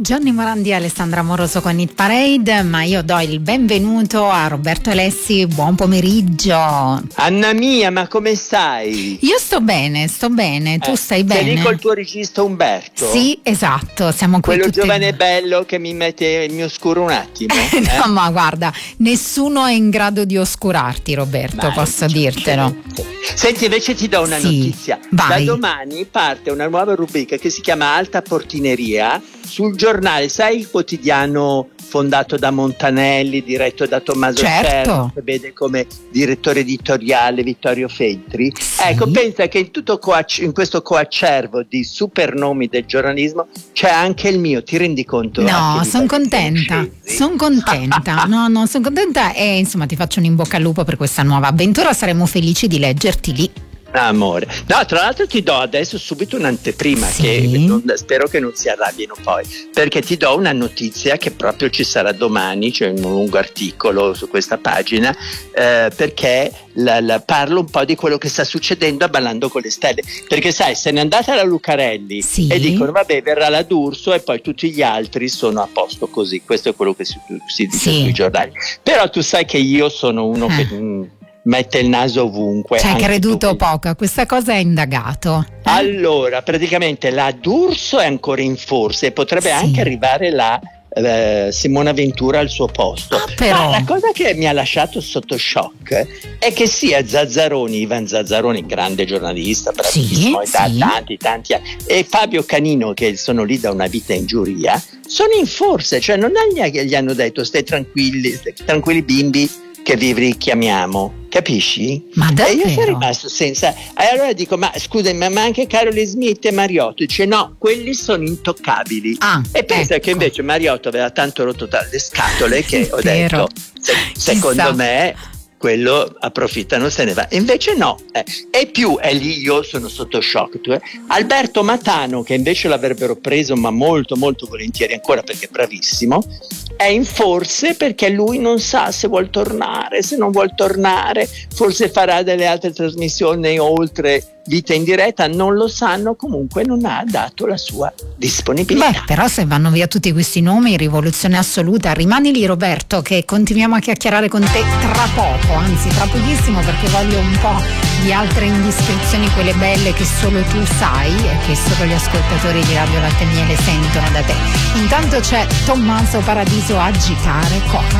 Gianni Morandi e Alessandra Moroso con Hit Parade, ma io do il benvenuto a Roberto Alessi. Buon pomeriggio. Anna mia, ma come stai? Io sto bene, tu stai bene? Sei lì col tuo regista Umberto? Sì, esatto, siamo qui quello tutti. Giovane e bello che mi mi oscura un attimo. No, ma guarda, nessuno è in grado di oscurarti, Roberto, posso dirtelo. Senti, invece ti do una notizia. Vai. Da domani parte una nuova rubrica che si chiama Alta Portineria sul giornale, sai, il quotidiano fondato da Montanelli, diretto da Tommaso Cerro, che vede come direttore editoriale Vittorio Feltri. Sì. Ecco, pensa che in questo coacervo di supernomi del giornalismo c'è anche il mio, ti rendi conto? No, sono contenta. No, sono contenta e insomma ti faccio un in bocca al lupo per questa nuova avventura, saremo felici di leggerti lì. Amore, no, tra l'altro ti do adesso subito un'anteprima, che spero che non si arrabbino poi, perché ti do una notizia che proprio ci sarà domani, c'è un lungo articolo su questa pagina, perché parlo un po' di quello che sta succedendo a Ballando con le Stelle, perché sai, se n'è andata la Lucarelli e dicono vabbè, verrà la D'Urso e poi tutti gli altri sono a posto così, questo è quello che si dice sui giornali, però tu sai che io sono uno che mette il naso ovunque. Ci hai creduto poco, questa cosa è indagato. Allora, praticamente la D'Urso è ancora in forza e potrebbe anche arrivare la Simona Ventura al suo posto. Però la cosa che mi ha lasciato sotto shock è che sia Ivan Zazzaroni, grande giornalista, bravissimo, tanti anni, e Fabio Canino, che sono lì da una vita in giuria, sono in forza, cioè non è che gli hanno detto stai tranquilli bimbi, che vi richiamiamo, capisci? Ma davvero? E io sono rimasto senza. E allora dico, ma scusami, ma anche Carole Smith e Mariotto? Dice no, quelli sono intoccabili. E pensa che invece Mariotto aveva tanto rotto le scatole che ho detto, secondo me quello approfittano, se ne va. Invece no, e più è lì, io sono sotto shock. Alberto Matano, che invece l'avrebbero preso, ma molto molto volentieri ancora perché è bravissimo, è in forze perché lui non sa se vuol tornare, se non vuol tornare, forse farà delle altre trasmissioni oltre Vita in diretta, non lo sanno, comunque non ha dato la sua disponibilità. Beh, però se vanno via tutti questi nomi, rivoluzione assoluta. Rimani lì, Roberto, che continuiamo a chiacchierare con te tra poco, anzi tra pochissimo, perché voglio un po' di altre indiscrezioni, quelle belle che solo tu sai e che solo gli ascoltatori di Radio Latte e Miele sentono da te. Intanto c'è Tommaso Paradiso a agitare